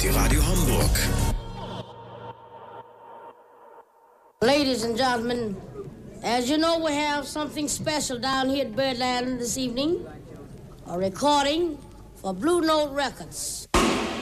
Radio Hamburg. Ladies and gentlemen, as you know, we have something special down here at Birdland this evening. A recording for Blue Note Records.